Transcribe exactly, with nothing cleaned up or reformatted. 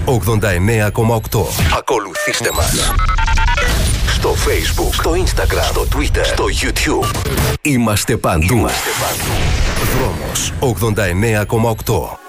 ογδόντα εννέα κόμμα οκτώ. Ακολουθήστε μας στο Facebook, στο Instagram, στο Twitter, στο YouTube. Είμαστε παντού. Είμαστε παντού. Δρόμος ογδόντα εννέα κόμμα οκτώ.